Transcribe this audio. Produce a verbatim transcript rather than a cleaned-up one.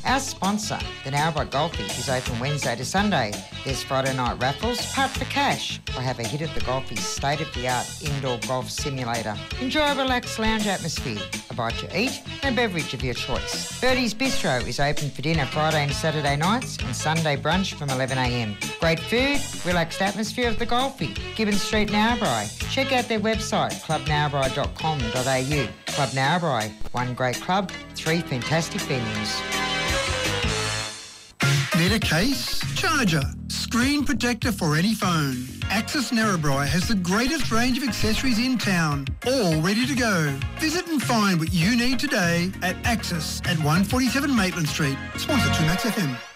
Our sponsor, the Narrabri Golfies, is open Wednesday to Sunday. There's Friday night raffles, putt for cash, or have a hit at the Golfies' state-of-the-art indoor golf simulator. Enjoy a relaxed lounge atmosphere, a bite to eat, and a beverage of your choice. Birdie's Bistro is open for dinner Friday and Saturday nights and Sunday brunch from eleven a m. Great food, relaxed atmosphere of the Golfie. Gibbon Street, Narrabri. Check out their website, club narrabri dot com dot a u. Club Narrabri, one great club, three fantastic venues. Need a case, charger, screen protector for any phone? Access Narrabri has the greatest range of accessories in town, all ready to go. Visit and find what you need today at Access at one forty-seven Maitland Street. Sponsored to Max F M.